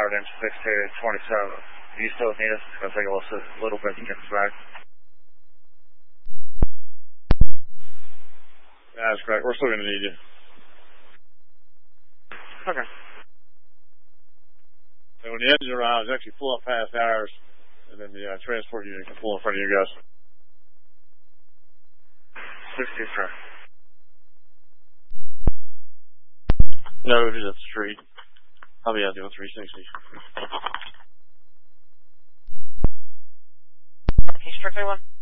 powered in 6227. Do you still need us? It's going to take a little bit to get us back. That's correct. We're still going to need you. Okay. And when the engine arrives, actually pull up past ours, and then the transport unit can pull in front of you guys. 63. No, just up the street. I'll be out doing 360. Can you strictly one?